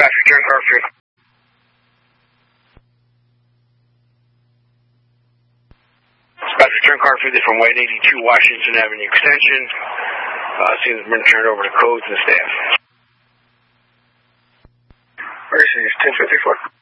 Patrick, turn car 50. Patrick, turn car 50 from White 82 Washington Avenue Extension. Seems it's been turned over to codes and staff. Where is it? 1054.